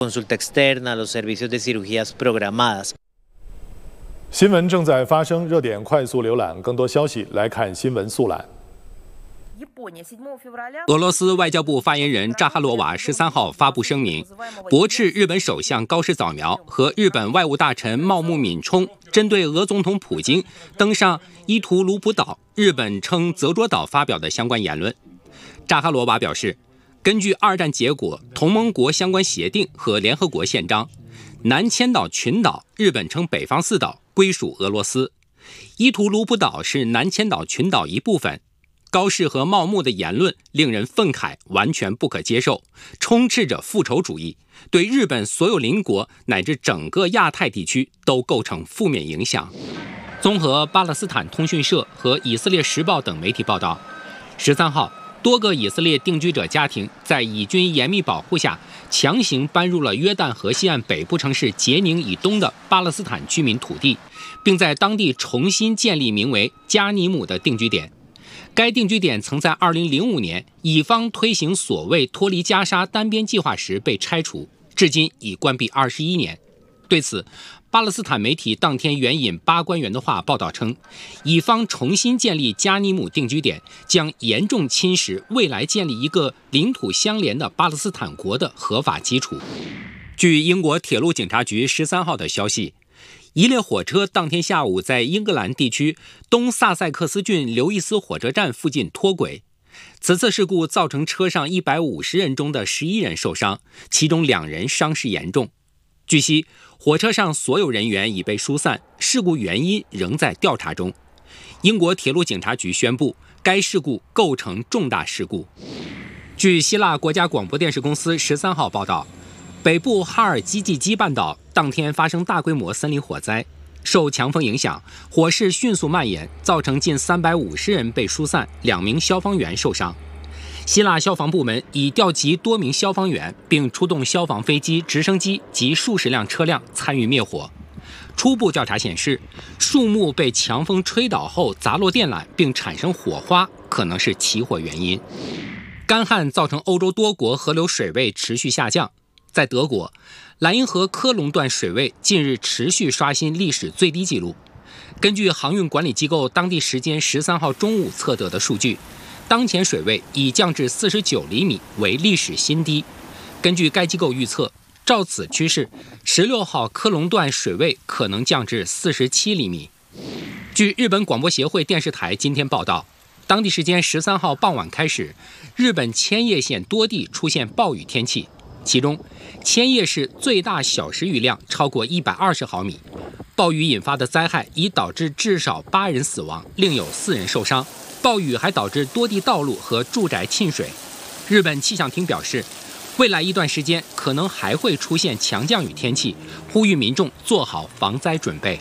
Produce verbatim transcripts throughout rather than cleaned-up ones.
consulta externa, los servicios de cirugías programadas。 新闻正在发生，热点快速浏览，更多消息来看新闻速览。 俄罗斯外交部发言人扎哈罗娃十三号发布声明，驳斥日本首相高市早苗和日本外务大臣茂木敏充针对俄总统普京登上伊图卢普岛，日本称泽卓岛发表的相关言论。扎哈罗娃表示，根据二战结果、同盟国相关协定和联合国宪章，南千岛群岛日本称北方四岛归属俄罗斯，伊图卢普岛是南千岛群岛一部分。高市和茂木的言论令人愤慨，完全不可接受，充斥着复仇主义，对日本所有邻国乃至整个亚太地区都构成负面影响。综合巴勒斯坦通讯社和以色列时报等媒体报道，十三号，多个以色列定居者家庭在以军严密保护下，强行搬入了约旦河西岸北部城市杰宁以东的巴勒斯坦居民土地，并在当地重新建立名为加尼姆的定居点。该定居点曾在二零零五年以方推行所谓脱离加沙单边计划时被拆除，至今已关闭二十一年。对此，巴勒斯坦媒体当天援引巴官员的话报道称，以方重新建立加尼姆定居点将严重侵蚀未来建立一个领土相连的巴勒斯坦国的合法基础。据英国铁路警察局十三号的消息，一列火车当天下午在英格兰地区东萨塞克斯郡刘易斯火车站附近脱轨。此次事故造成车上一百五十人中的十一人受伤，其中两人伤势严重。据悉，火车上所有人员已被疏散，事故原因仍在调查中。英国铁路警察局宣布，该事故构成重大事故。据希腊国家广播电视公司十三号报道，北部哈尔基济基半岛当天发生大规模森林火灾，受强风影响，火势迅速蔓延，造成近三百五十人被疏散，两名消防员受伤。希腊消防部门已调集多名消防员，并出动消防飞机、直升机及数十辆车辆参与灭火。初步调查显示，树木被强风吹倒后砸落电缆并产生火花，可能是起火原因。干旱造成欧洲多国河流水位持续下降。在德国，莱茵河科隆段水位近日持续刷新历史最低纪录。根据航运管理机构当地时间十三号中午测得的数据，当前水位已降至四十九厘米，为历史新低。根据该机构预测，照此趋势，十六号科隆段水位可能降至四十七厘米。据日本广播协会电视台今天报道，当地时间十三号傍晚开始，日本千叶县多地出现暴雨天气，其中千叶市最大小时雨量超过一百二十毫米。暴雨引发的灾害已导致至少八人死亡，另有四人受伤。暴雨还导致多地道路和住宅浸水。日本气象厅表示，未来一段时间可能还会出现强降雨天气，呼吁民众做好防灾准备。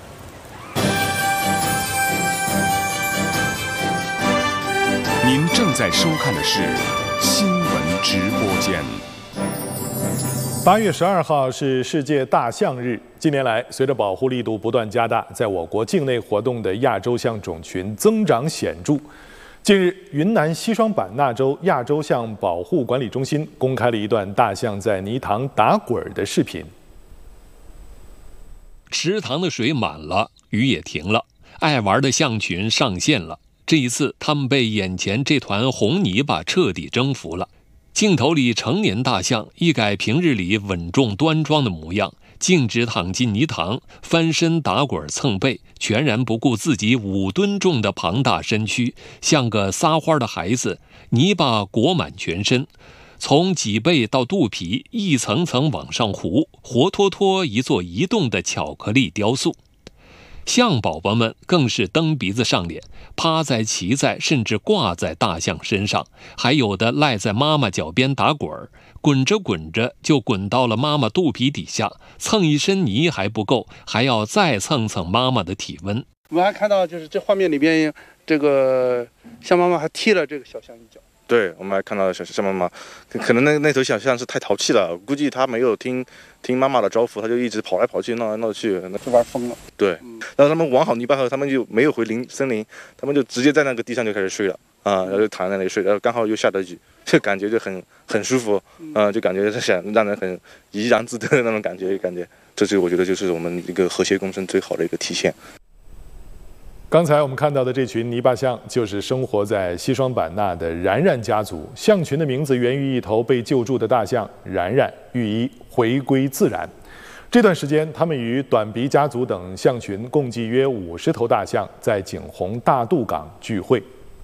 您正在收看的是新闻直播间。 八月十二号是世界大象日。近年来，随着保护力度不断加大，在我国境内活动的亚洲象种群增长显著。近日，云南西双版纳州亚洲象保护管理中心公开了一段大象在泥塘打滚的视频。 池塘的水满了，雨也停了，爱玩的象群上线了。这一次，他们被眼前这团红泥巴彻底征服了。镜头里，成年大象一改平日里稳重端庄的模样，径直躺进泥塘，翻身打滚蹭背，全然不顾自己五吨重的庞大身躯，像个撒欢的孩子，泥巴裹满全身，从脊背到肚皮一层层往上糊，活脱脱一座移动的巧克力雕塑。象宝宝们更是蹬鼻子上脸，趴在、骑在，甚至挂在大象身上，还有的赖在妈妈脚边打滚儿，滚着滚着就滚到了妈妈肚皮底下，蹭一身泥还不够，还要再蹭蹭妈妈的体温。 我们还看到，就是这画面里边，这个象妈妈还踢了这个小象一脚。 对，我们还看到小象妈妈，可能那那头小象是太淘气了，估计它没有听听妈妈的招呼，它就一直跑来跑去，闹来闹去，那就玩疯了。 对，嗯、然后他们玩好泥巴后，他们就没有回林森林，他们就直接在那个地上就开始睡了啊，然后就躺在那里睡，然后刚好又下着雨， 就感觉就很很舒服，呃，就感觉是想让人很怡然自得的那种感觉，感觉这是我觉得就是我们一个和谐共生最好的一个体现。 刚才我们看到的这群泥巴象，就是生活在西双版纳的冉冉家族。象群的名字源于一头被救助的大象冉冉，寓意回归自然。这段时间，他们与短鼻家族等象群共计约五十头大象，在景洪大渡港聚会。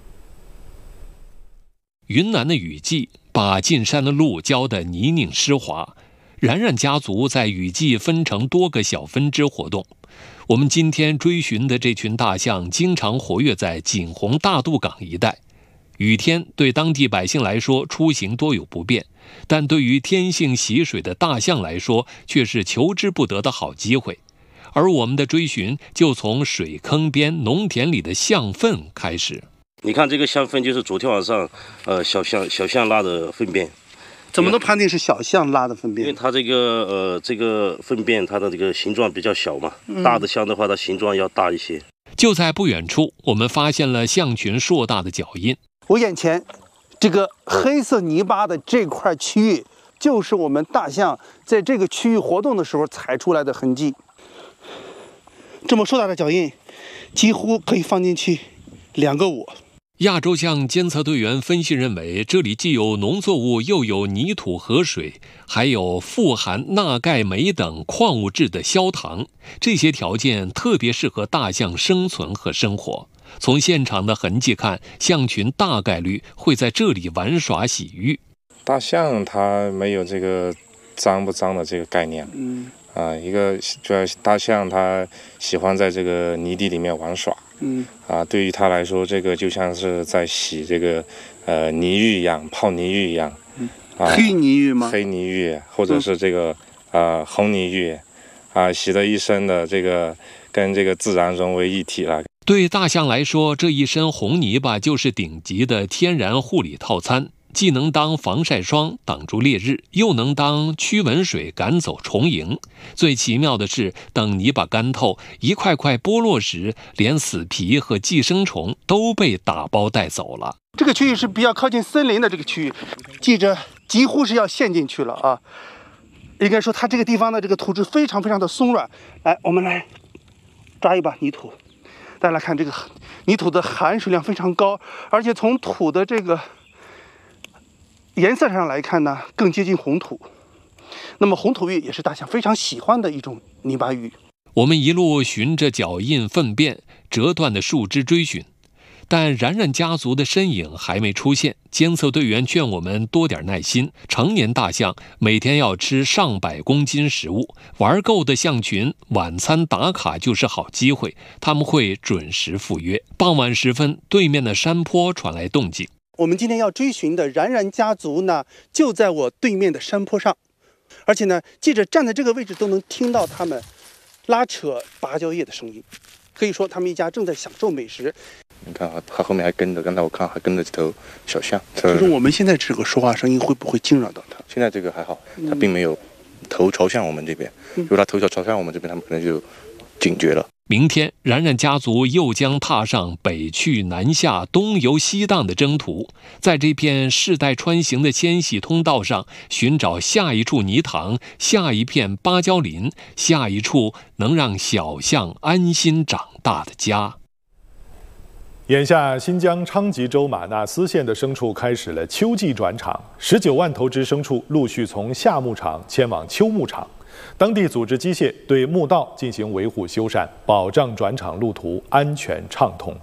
云南的雨季把进山的路浇得泥泞湿滑，冉冉家族在雨季分成多个小分支活动。我们今天追寻的这群大象经常活跃在景洪大渡港一带。雨天对当地百姓来说出行多有不便，但对于天性喜水的大象来说却是求之不得的好机会。而我们的追寻就从水坑边农田里的象粪开始。 你看这个象粪就是昨天晚上呃小象小象拉的粪便。 怎么能判定是小象拉的粪便？ 因为它这个呃这个粪便它的这个形状比较小嘛，嗯、大的象的话它形状要大一些。 就在不远处，我们发现了象群硕大的脚印。 我眼前这个黑色泥巴的这块区域，就是我们大象在这个区域活动的时候踩出来的痕迹。这么硕大的脚印，几乎可以放进去两个我。 亚洲象监测队员分析认为，这里既有农作物，又有泥土和水，还有富含钠钙镁等矿物质的焦糖，这些条件特别适合大象生存和生活。从现场的痕迹看，象群大概率会在这里玩耍洗浴。 大象它没有这个脏不脏的这个概念，嗯，啊，一个主要大象它喜欢在这个泥地里面玩耍。嗯啊，对于他来说，这个就像是在洗这个呃泥浴一样，泡泥浴一样。嗯，啊， 黑泥浴吗？ 黑泥浴，或者是这个、嗯、呃红泥浴，啊，洗了一身的这个跟这个自然融为一体了。 对大象来说，这一身红泥巴就是顶级的天然护理套餐。既能当防晒霜挡住烈日，又能当驱蚊水赶走虫蝇。最奇妙的是，等泥巴干透，一块块剥落时，连死皮和寄生虫都被打包带走了。 这个区域是比较靠近森林的这个区域，记着几乎是要陷进去了啊！应该说，它这个地方的这个土质非常非常的松软。来，我们来抓一把泥土，大家来看这个泥土的含水量非常高，而且从土的这个颜色上来看呢，更接近红土。那么红土浴也是大象非常喜欢的一种泥巴浴。 我们一路循着脚印、粪便、折断的树枝追寻，但冉冉家族的身影还没出现。监测队员劝我们多点耐心，成年大象每天要吃上百公斤食物，玩够的象群晚餐打卡就是好机会，他们会准时赴约。傍晚时分，对面的山坡传来动静。 我们今天要追寻的冉冉家族呢，就在我对面的山坡上，而且呢，记者站在这个位置都能听到他们拉扯芭蕉叶的声音，可以说他们一家正在享受美食。 你看啊，他后面还跟着，刚才我看还跟着几头小象。 就是我们现在这个说话声音会不会惊扰到他？ 现在这个还好，他并没有头朝向我们这边。嗯、如果他头朝朝向我们这边，他们可能就警觉了。 明天，冉冉家族又将踏上北去南下、东游西荡的征途，在这片世代穿行的迁徙通道上，寻找下一处泥塘、下一片芭蕉林、下一处能让小象安心长大的家。 眼下，新疆昌吉州玛纳斯县的牲畜开始了秋季转场，十九万头只牲畜陆续从夏牧场迁往秋牧场。当地组织机械对牧道进行维护修缮，保障转场路途安全畅通。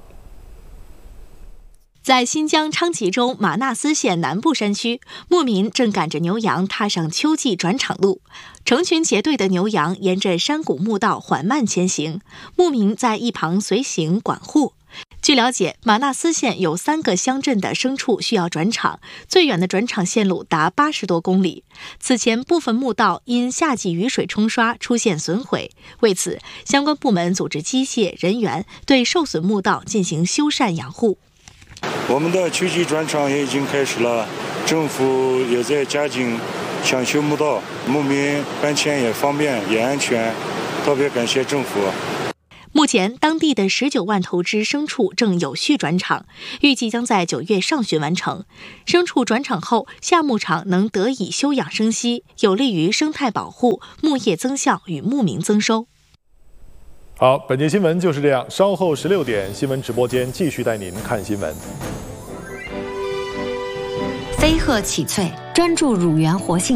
在新疆昌吉州玛纳斯县南部山区，牧民正赶着牛羊踏上秋季转场路。成群结队的牛羊沿着山谷牧道缓慢前行，牧民在一旁随行管护。据了解，玛纳斯县有三个乡镇的牲畜需要转场，最远的转场线路达八十多公里。此前，部分牧道因夏季雨水冲刷出现损毁，为此，相关部门组织机械人员对受损牧道进行修缮养护。 我们的秋季转场也已经开始了，政府也在加紧抢修牧道，牧民搬迁也方便也安全，特别感谢政府。 目前，当地的十九万头只牲畜正有序转场，预计将在九月上旬完成。牲畜转场后，夏牧场能得以休养生息，有利于生态保护、牧业增效与牧民增收。 好，本节新闻就是这样。稍后十六点，新闻直播间继续带您看新闻。 飞鹤启萃，专注乳源活性。